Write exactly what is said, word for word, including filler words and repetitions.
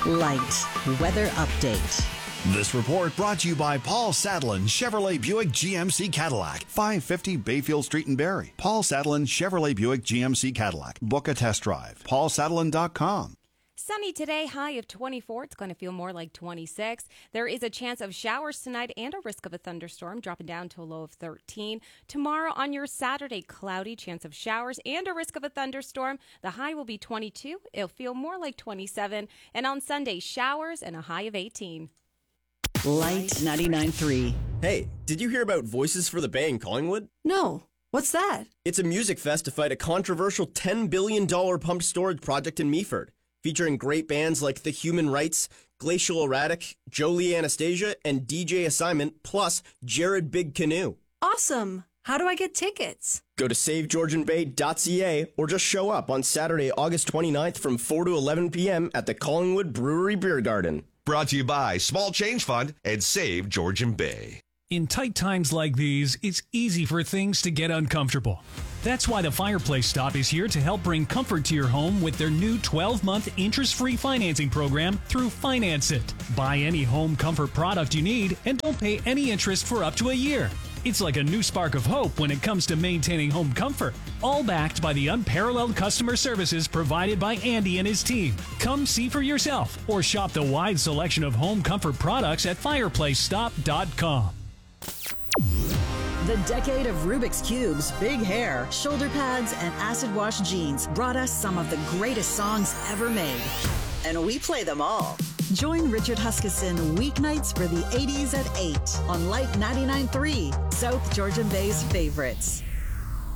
Light weather update. This report brought to you by Paul Sadlin Chevrolet Buick G M C Cadillac, five fifty Bayfield Street in Barrie. Paul Sadlin Chevrolet Buick G M C Cadillac. Book a test drive. paul sadlin dot com. Sunny today, high of twenty-four. It's going to feel more like twenty-six. There is a chance of showers tonight and a risk of a thunderstorm, dropping down to a low of thirteen. Tomorrow on your Saturday, cloudy, chance of showers and a risk of a thunderstorm. The high will be twenty-two. It'll feel more like twenty-seven. And on Sunday, showers and a high of eighteen. Light ninety-nine point three. Hey, did you hear about Voices for the Bay in Collingwood? No. What's that? It's a music fest to fight a controversial ten billion dollars pumped storage project in Meaford, featuring great bands like The Human Rights, Glacial Erratic, Jolie Anastasia, and D J Assignment, plus Jared Big Canoe. Awesome. How do I get tickets? Go to save georgian bay dot c a or just show up on Saturday, August twenty-ninth from four to eleven p.m. at the Collingwood Brewery Beer Garden. Brought to you by Small Change Fund and Save Georgian Bay. In tight times like these, it's easy for things to get uncomfortable. That's why the Fireplace Stop is here to help bring comfort to your home with their new twelve-month interest-free financing program through Finance It. Buy any home comfort product you need and don't pay any interest for up to a year. It's like a new spark of hope when it comes to maintaining home comfort, all backed by the unparalleled customer services provided by Andy and his team. Come see for yourself or shop the wide selection of home comfort products at fireplace stop dot com. The decade of Rubik's Cubes, big hair, shoulder pads, and acid wash jeans brought us some of the greatest songs ever made. And we play them all. Join Richard Huskisson weeknights for the eighties at eight on Light ninety-nine point three, South Georgian Bay's favorites.